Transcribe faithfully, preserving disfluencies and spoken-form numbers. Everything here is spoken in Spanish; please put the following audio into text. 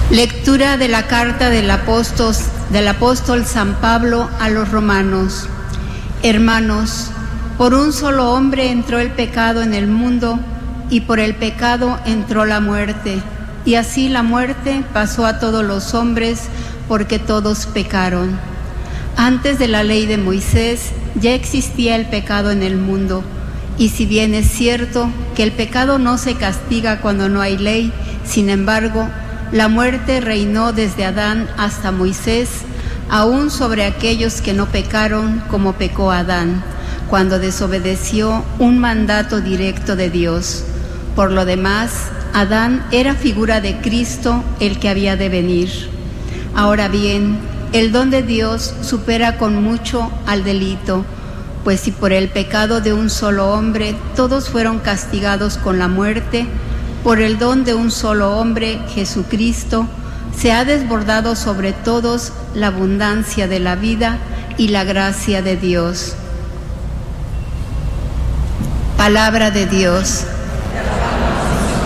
Lectura de la carta del apóstol, del apóstol San Pablo a los romanos. Hermanos, por un solo hombre entró el pecado en el mundo, y por el pecado entró la muerte. Y así la muerte pasó a todos los hombres, porque todos pecaron. Antes de la ley de Moisés ya existía el pecado en el mundo. Y si bien es cierto que el pecado no se castiga cuando no hay ley, sin embargo, la muerte reinó desde Adán hasta Moisés, aún sobre aquellos que no pecaron como pecó Adán, cuando desobedeció un mandato directo de Dios. Por lo demás, Adán era figura de Cristo, el que había de venir. Ahora bien, el don de Dios supera con mucho al delito, pues si por el pecado de un solo hombre todos fueron castigados con la muerte, por el don de un solo hombre, Jesucristo, se ha desbordado sobre todos la abundancia de la vida y la gracia de Dios. Palabra de Dios.